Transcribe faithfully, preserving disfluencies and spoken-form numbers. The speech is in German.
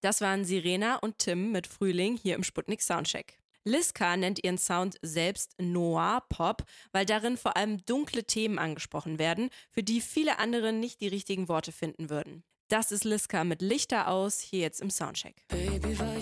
Das waren Sirena und Tim mit Frühling hier im Sputnik Soundcheck. Liska nennt ihren Sound selbst Noir-Pop, weil darin vor allem dunkle Themen angesprochen werden, für die viele andere nicht die richtigen Worte finden würden. Das ist Liska mit Lichter aus, hier jetzt im Soundcheck. Baby, war